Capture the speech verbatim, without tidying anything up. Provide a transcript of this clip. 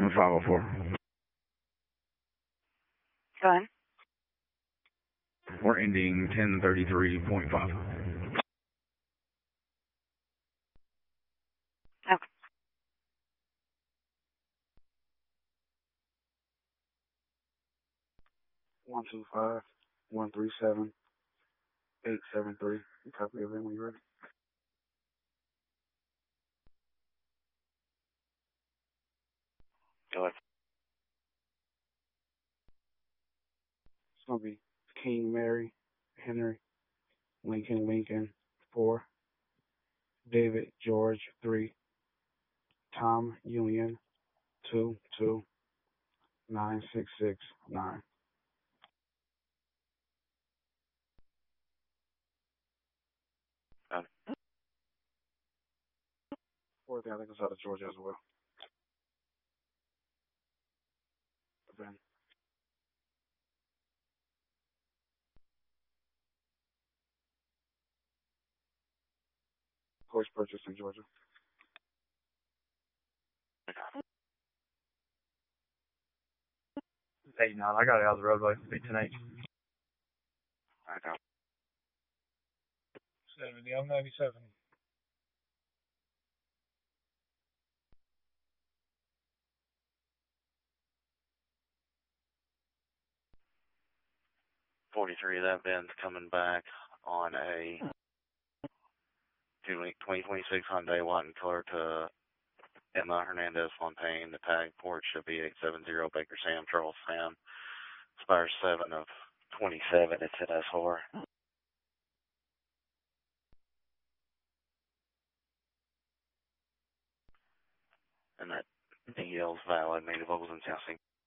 five oh four. Go ahead. We're ending ten thirty-three point five. Okay. One two five one three seven eight seven three. Copy of it when you're ready. Go ahead. It's gonna be King Mary Henry Lincoln Lincoln four, David George three, Tom Union two two nine six six nine. Um, Fourth, I think it's out of Georgia as well. Ben. Horse purchase in Georgia. eighty-nine. I got it out of the roadway. ten eight. I got seventy, I'm ninety-seven. forty-three of that Ben's coming back on a twenty twenty-six Hyundai white and color to Emma Hernandez Fontaine. The tag port should be eight seven zero Baker Sam Charles Sam. Expires seven of twenty-seven. It's in S four. And that D L's valid. Native Vocals and Testing.